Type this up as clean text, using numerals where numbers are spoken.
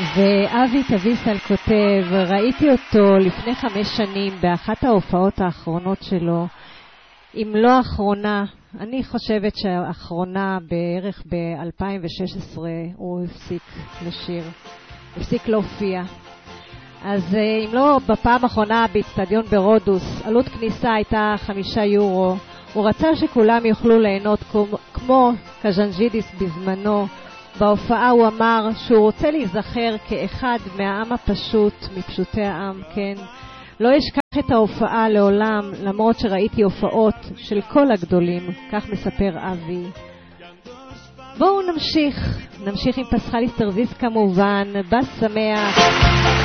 ואבי תביסל כותב, ראיתי אותו לפני 5 שנים באחת ההופעות האחרונות שלו, אם לא האחרונה, אני חושבת שהאחרונה בערך ב-2016 הוא הפסיק לשיר, הפסיק להופיע. אז אם לא בפעם האחרונה באצטדיון ברודוס, עלות כניסה הייתה 5 יורו, הוא רצה שכולם יוכלו ליהנות כמו קז'אנג'ידיס בזמנו. בהופעה הוא אמר שהוא רוצה להיזכר כאחד מהעם הפשוט, מפשוטי העם, כן. לא אשכח את ההופעה לעולם, למרות שראיתי הופעות של כל הגדולים, כך מספר אבי. בואו נמשיך עם פסחליס תרזיס כמובן, בס שמח.